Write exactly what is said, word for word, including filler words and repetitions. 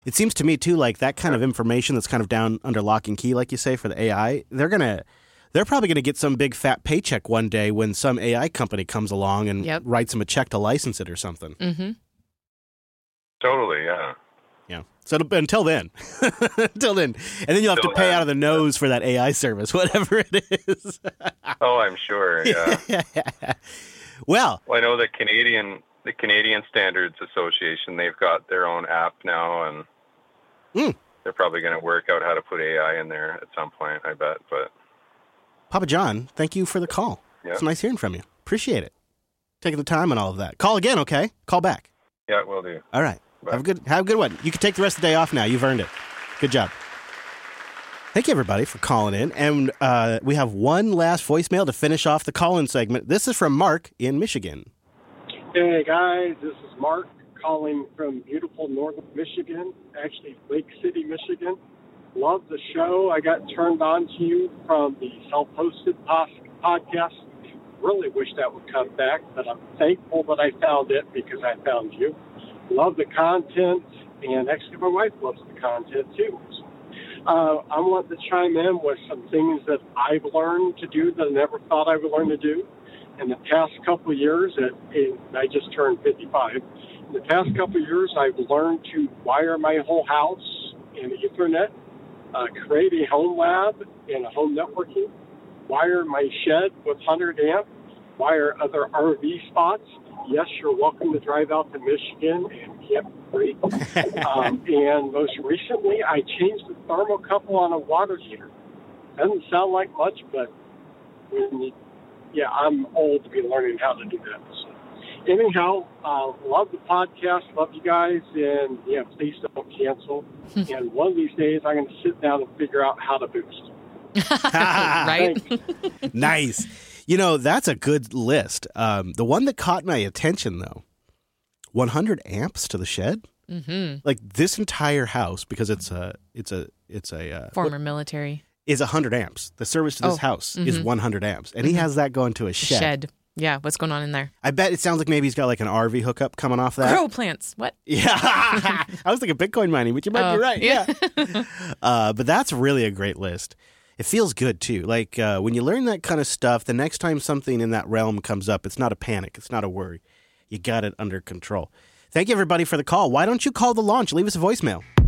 It seems to me, too, like that kind of information that's kind of down under lock and key, like you say, for the A I, they're going to, they're probably going to get some big fat paycheck one day when some A I company comes along and yep. writes them a check to license it or something. Mm-hmm. Totally, yeah. Yeah. So until then, until then, and then you'll have until to pay then. out of the nose for that A I service, whatever it is. Oh, I'm sure, yeah. well, well, I know the Canadian... The Canadian Standards Association, they've got their own app now, and mm. they're probably going to work out how to put A I in there at some point, I bet. But Papa John, thank you for the call. Yeah. It's nice hearing from you. Appreciate it. Taking the time and all of that. Call again, okay? Call back. Yeah, will do. All right. Bye. Have a good have a good one. You can take the rest of the day off now. You've earned it. Good job. Thank you, everybody, for calling in. And uh, we have one last voicemail to finish off the call-in segment. This is from Mark in Michigan. Hey, guys, this is Mark calling from beautiful northern Michigan, actually Lake City, Michigan. Love the show. I got turned on to you from the self-hosted podcast. Really wish that would come back, but I'm thankful that I found it because I found you. Love the content, and actually my wife loves the content too. Uh, I want to chime in with some things that I've learned to do that I never thought I would learn to do. In the past couple of years, it, it, I just turned fifty-five. In the past couple of years, I've learned to wire my whole house in Ethernet, uh, create a home lab and a home networking, wire my shed with one hundred amp, wire other R V spots. Yes, you're welcome to drive out to Michigan and camp free. um, and most recently, I changed the thermocouple on a water heater. Doesn't sound like much, but when you Yeah, I'm old to be learning how to do that. So, anyhow, uh, love the podcast, love you guys, and yeah, please don't cancel. And one of these days, I'm going to sit down and figure out how to boost. Right? Nice. You know, that's a good list. Um, the one that caught my attention, though, one hundred amps to the shed. Mm-hmm. Like this entire house, because it's a, it's a, it's a uh, former what? military. Is one hundred amps. The service to this oh, house mm-hmm. is one hundred amps. And mm-hmm. he has that going to a shed. Shed. Yeah, what's going on in there? I bet it sounds like maybe he's got like an R V hookup coming off that. Grow plants. What? Yeah. I was thinking Bitcoin mining, but you might oh, be right. Yeah. yeah. uh, but that's really a great list. It feels good, too. Like uh, when you learn that kind of stuff, the next time something in that realm comes up, it's not a panic. It's not a worry. You got it under control. Thank you, everybody, for the call. Why don't you call the launch? Leave us a voicemail.